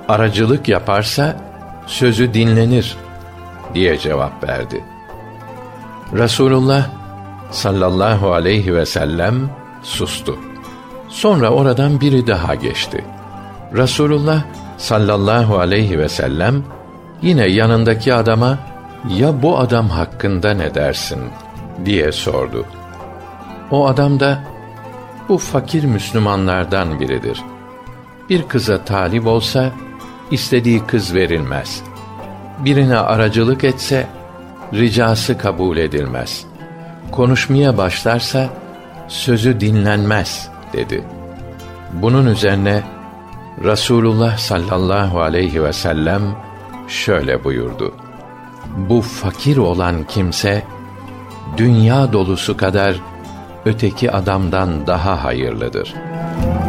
aracılık yaparsa sözü dinlenir diye cevap verdi. Resulullah sallallahu aleyhi ve sellem sustu. Sonra oradan biri daha geçti. Resulullah sallallahu aleyhi ve sellem yine yanındaki adama, "Ya bu adam hakkında ne dersin?" diye sordu. O adam da, "Bu fakir Müslümanlardan biridir. Bir kıza talip olsa, istediği kız verilmez. Birine aracılık etse, ricası kabul edilmez. Konuşmaya başlarsa, sözü dinlenmez," dedi. Bunun üzerine Resulullah sallallahu aleyhi ve sellem şöyle buyurdu: "Bu fakir olan kimse, dünya dolusu kadar öteki adamdan daha hayırlıdır."